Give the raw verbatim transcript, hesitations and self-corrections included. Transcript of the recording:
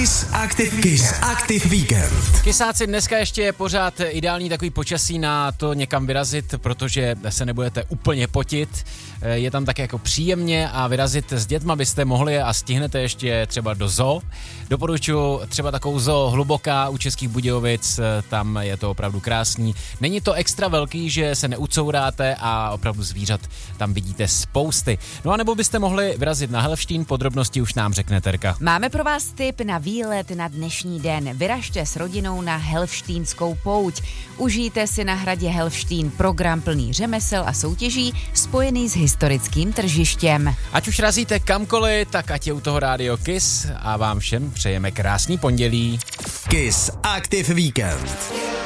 Kiss Active, Kiss Active Weekend. Kysáci, dneska ještě je pořád ideální takový počasí na to někam vyrazit, protože se nebudete úplně potit. Je tam tak jako příjemně a vyrazit s dětma byste mohli a stihnete ještě třeba do zoo. Doporučuji třeba takovou zoo Hluboká u Českých Budějovic, tam je to opravdu krásný. Není to extra velký, že se neucouráte a opravdu zvířat tam vidíte spousty. No a nebo byste mohli vyrazit na Helfštín, podrobnosti už nám řekne Terka. Máme pro vás tip na výlet na dnešní den. Vyražte s rodinou na Helfštínskou pouť. Užijte si na hradě Helfštín program plný řemesel a soutěží spojený s historickým tržištěm. Ať už razíte kamkoliv, tak ať je u toho rádio Kiss a vám všem přejeme krásný pondělí. Kiss Active Weekend.